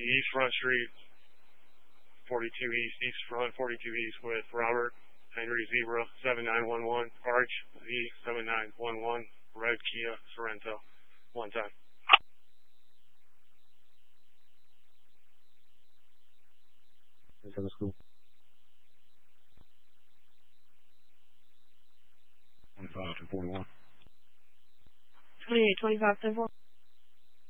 East Front Street, 42 East Front, 42 East with Robert Henry Zebra 7911, Arch Z 7911, Red Kia Sorrento, 1 time. Let's go. 25 to 41. 28, 25, 10 4.